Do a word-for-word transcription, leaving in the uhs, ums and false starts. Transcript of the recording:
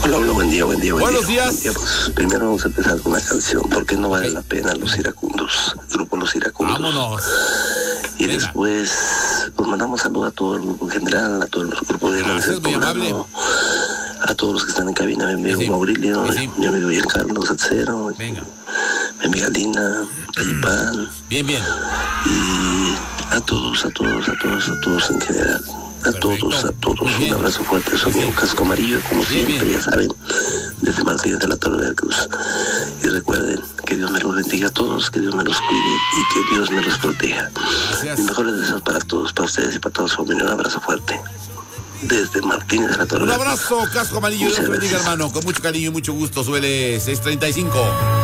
Hola, hola, buen día, buen día, buen Buenos día. días. Buen día. Pues, primero vamos a empezar con una canción, porque no vale la pena Los Iracundos, el grupo Los Iracundos. Vámonos. Y Venga. después, pues mandamos saludos a todo el grupo en general, a todos los grupos de Gracias, muy amable. a todos los que están en cabina, mi amigo Sí, sí. Maurilio, Sí, sí. mi amigo Giancarlo Salcero, Venga. mi amiga Lina, Alipán, Bien, bien. y a todos, a todos, a todos, a todos en general. A Perfecto. todos, a todos, Muy bien. un abrazo fuerte, soy un casco amarillo, como Bien, siempre, bien. ya saben, desde Martínez de la Torre de la Cruz. Y recuerden que Dios me los bendiga a todos, que Dios me los cuide y que Dios me los proteja. Gracias. Mis mejores deseos para todos, para ustedes y para toda su familia. Un abrazo fuerte. Desde Martínez de la Torre Un de la Cruz. abrazo, casco amarillo. Dios te bendiga, hermano. Con mucho cariño y mucho gusto. Suele seis treinta y cinco.